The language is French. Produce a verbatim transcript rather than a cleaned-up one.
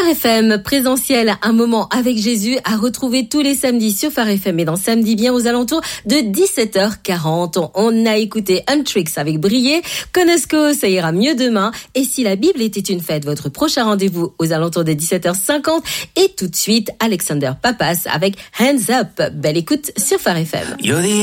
Phare F M, présentiel, un moment avec Jésus à retrouver tous les samedis sur Phare F M et dans Samedi Bien aux alentours de dix-sept heures quarante. On a écouté Untricks avec Briller, Conosco, ça ira mieux demain. Et si la Bible était une fête, votre prochain rendez-vous aux alentours de dix-sept heures cinquante. Et tout de suite, Alexander Papas avec Hands Up. Belle écoute sur Phare F M.